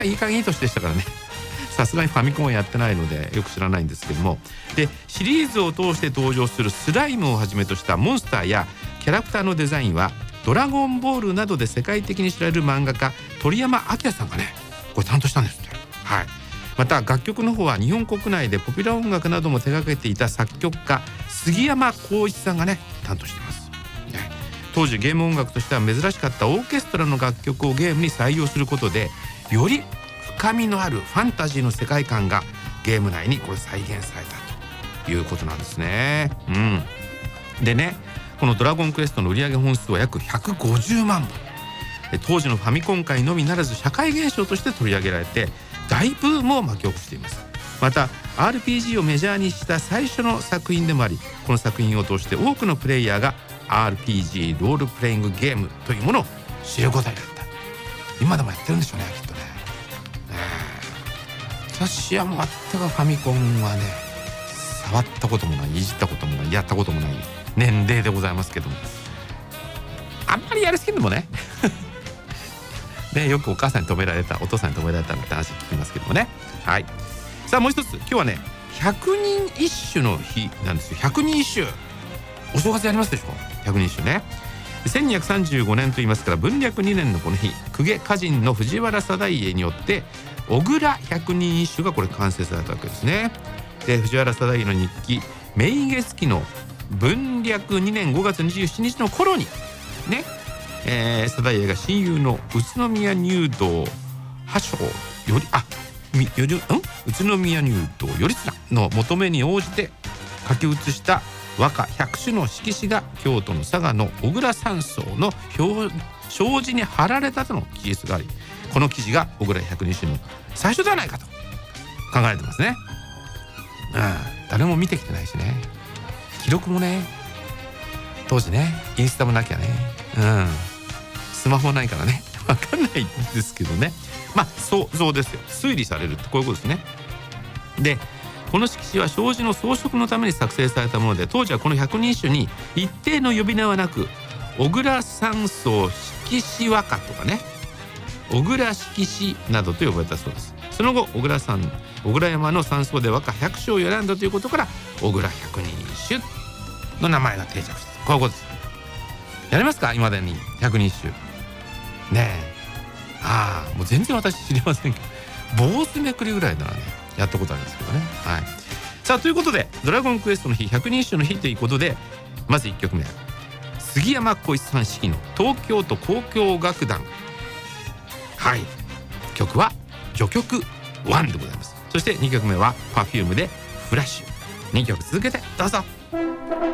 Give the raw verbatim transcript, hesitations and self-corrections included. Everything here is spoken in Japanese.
いい加減いい年でしたからねさすがにファミコンはやってないのでよく知らないんですけども、でシリーズを通して登場するスライムをはじめとしたモンスターやキャラクターのデザインはドラゴンボールなどで世界的に知られる漫画家鳥山明さんがねこれ担当したんですって。はい。また楽曲の方は日本国内でポピュラー音楽なども手掛けていた作曲家杉山浩一さんがね担当しています、ね、当時ゲーム音楽としては珍しかったオーケストラの楽曲をゲームに採用することでより深みのあるファンタジーの世界観がゲーム内にこれ再現されたということなんですね。うん、でねこのドラゴンクエストの売上本数は約ひゃくごじゅうまんぼん。当時のファミコン界のみならず社会現象として取り上げられて大ブームを巻き起こしています。また アールピージー をメジャーにした最初の作品でもあり、この作品を通して多くのプレイヤーが アールピージー ロールプレイングゲームというものを知ることになった。今でもやってるんでしょうねきっとね。私はもう全くファミコンはね触ったこともないいじったこともないやったこともない年齢でございますけども、あんまりやりすぎるのもねねよくお母さんに止められたお父さんに止められたなんて話聞きますけどもね。はい。さあもう一つ今日はねひゃくにん一首の日なんですよ。ひゃくにん一首お正月やりますでしょ。ひゃくにん一首ねせんにひゃくさんじゅうごねんと言いますから文暦にねんのこの日公家歌人の藤原定家によって小倉百人一首がこれ完成されたわけですね。で藤原定家の日記明月期の文暦にねんごがつにじゅうしちにちの頃にね、えー、定家が親友の宇都宮入道破将よりあみよりん宇都宮入道頼綱の求めに応じて書き写した和歌百首の色紙が京都の佐賀の小倉山荘の障子に貼られたとの記述があり、この記事が小倉百人一首の最初ではないかと考えてますね。うん、誰も見てきてないしね記録もね当時ねインスタもなきゃね、うん、スマホもないからね分かんないんですけどね、まあ想像ですよ。推理されるってこういうことですね。でこの色紙は障子の装飾のために作成されたもので、当時はこの百人一首に一定の呼び名はなく小倉山荘色紙和歌とかね小倉色紙などと呼ばれたそうです。その後小倉山小倉山の山荘で和歌百首を選んだということから小倉百人一首の名前が定着した。こういうことです。やりますか今までに百人一首ねえ。ああもう全然私知りませんけど坊主めくりぐらいならねやったことあるんですけどね。はい。さあということでドラゴンクエストの日百人一首の日ということでまずいっきょくめ杉山浩一さん指揮の東京都交響楽団。はい。曲は序曲ワンでございます。そしてにきょくめは パフューム でフラッシュ。にきょく続けてどうぞ。